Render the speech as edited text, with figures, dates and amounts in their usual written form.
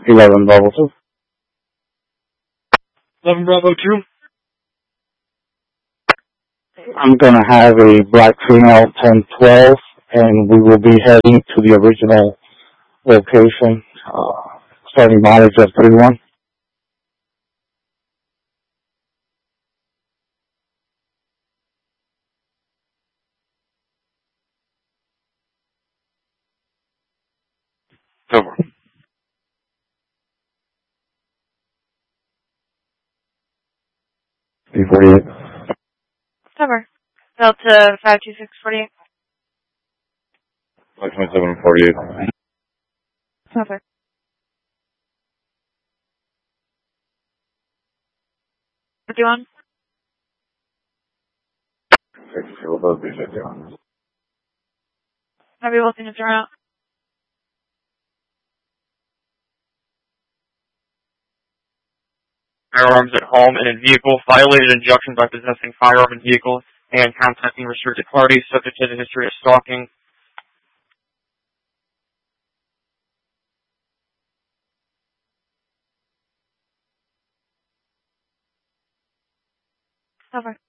11 Bravo 2. 11 Bravo 2. I'm going to have a black female 1012, and we will be heading to the original location, starting mileage at 31. Over. B48. Cover. Delta 52648. 52748. Cover. What do you want? 51. Have you both in the turnout? Firearms at home and in vehicle, violated injunction by possessing firearm in vehicle, and contacting restricted parties subject to the history of stalking. Cover.